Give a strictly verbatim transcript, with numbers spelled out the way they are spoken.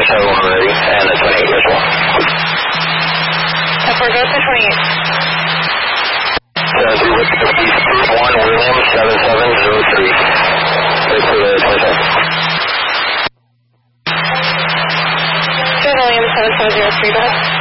seven one ready, and the twenty-eight as well. ten four, go to twenty-eight. seven three one William seven seven zero three. Wait for the twenty-seven. William seven seven zero three, go ahead.